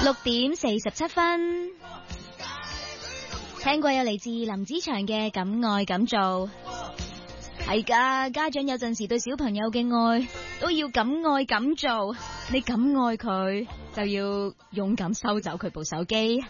6:47，聽過有嚟自林子祥嘅《敢愛敢做》。係噶，家長有陣時對小朋友嘅愛都要敢愛敢做。你敢愛佢，就要勇敢收走佢部手機。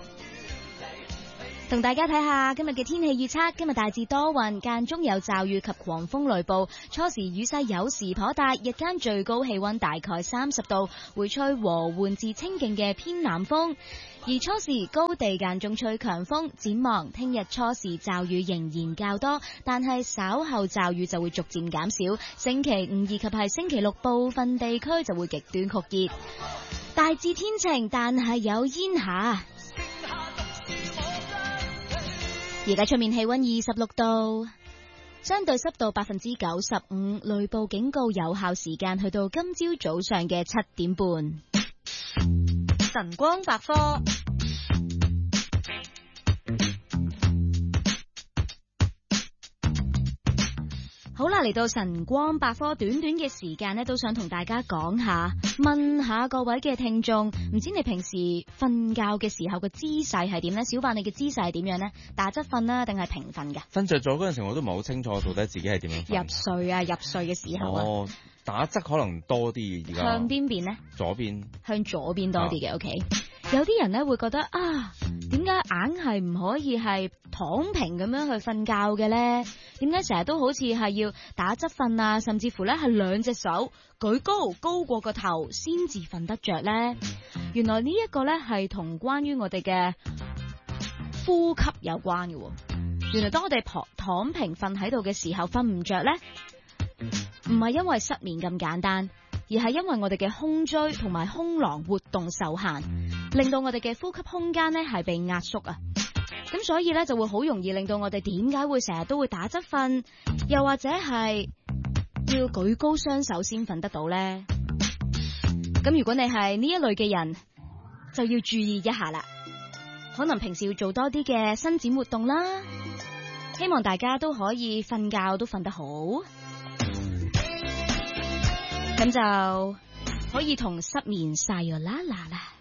同大家睇下今日嘅天氣預測，今日大致多雲，間中有驟雨及狂風雷暴，初時雨勢有時頗大，日間最高氣溫大概30度，會吹和緩至清勁嘅偏南風，而初時高地間中吹強風。展望聽日初時驟雨仍然較多，但係稍後驟雨就會逐漸減少。星期5以及係星期6部分地區就會極端酷熱，大致天晴，但係有煙霞。而家出面氣溫26度，相對濕度95%，雷暴警告有效時間去到今朝早上嘅7點半。 晨光百科。 好啦，嚟到晨光百科，短短嘅時間呢，都想同大家講下，問下各位嘅聽眾，唔知你平時瞓覺嘅時候嘅姿勢係點呢？小範，你嘅姿勢係點樣呢？打側瞓啦，定係平瞓㗎？ 瞓着咗嗰陣時，我都唔係好清楚到底自己係點樣瞓。 入睡嘅時候啊。 哦，打側可能多啲而家。向邊邊呢？ 左邊。向左邊多啲嘅，OK。有啲人咧會覺得啊，點解硬係唔可以係躺平咁樣去瞓覺嘅咧？點解成日都好似係要打側瞓啊？甚至乎咧係兩隻手舉高過個頭先至瞓得着咧？原來呢一個咧係同關於我哋嘅呼吸有關嘅。原來當我哋躺平瞓喺度嘅時候瞓唔着咧，唔係因為失眠咁簡單，而係因為我哋嘅胸椎同埋胸囊活動受限，令到我哋嘅呼吸空間咧係被壓縮啊。咁所以咧就會好容易令到我哋點解會成日都會打側瞓，又或者係要舉高雙手先瞓得到咧？咁如果你係呢一類嘅人，就要注意一下啦。可能平時要做多啲嘅伸展活動啦。希望大家都可以瞓覺都瞓得好，咁就可以同失眠晒啦啦啦。